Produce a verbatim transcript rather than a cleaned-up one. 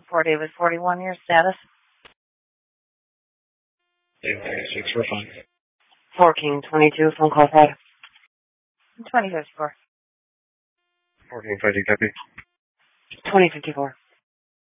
four David forty-one, your status? David thirty-six, we're fine. four King twenty-two, phone call fraud. twenty fifty-four. four King fifty, copy. twenty fifty-four.